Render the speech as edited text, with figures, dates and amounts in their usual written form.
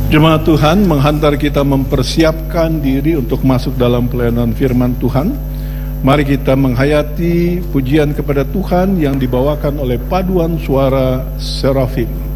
Jemaat Tuhan, menghantar kita mempersiapkan diri untuk masuk dalam pelayanan firman Tuhan. Mari kita menghayati pujian kepada Tuhan yang dibawakan oleh paduan suara Serafim.